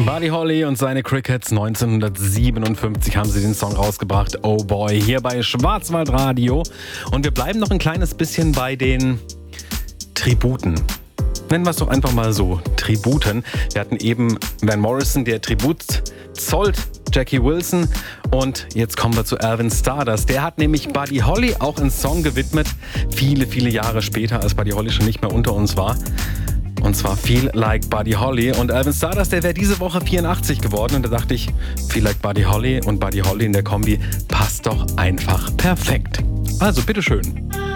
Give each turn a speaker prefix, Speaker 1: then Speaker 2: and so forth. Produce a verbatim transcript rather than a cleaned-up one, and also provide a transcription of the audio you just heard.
Speaker 1: Buddy Holly und seine Crickets. neunzehnhundertsiebenundfünfzig haben sie den Song rausgebracht. Oh Boy, hier bei Schwarzwaldradio. Und wir bleiben noch ein kleines bisschen bei den Tributen. Nennen wir es doch einfach mal so, Tributen. Wir hatten eben Van Morrison, der Tribut zollt Jackie Wilson. Und jetzt kommen wir zu Alvin Stardust. Der hat nämlich Buddy Holly auch einen Song gewidmet. Viele, viele Jahre später, als Buddy Holly schon nicht mehr unter uns war. Und zwar Feel Like Buddy Holly. Und Alvin Stardust, der wäre diese Woche vierundachtzig geworden. Und da dachte ich, Feel Like Buddy Holly und Buddy Holly in der Kombi passt doch einfach perfekt. Also, bitteschön.